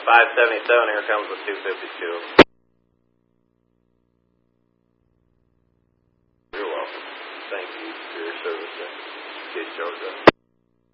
577, here comes the 252. You're welcome. Thank you for your service in Georgia.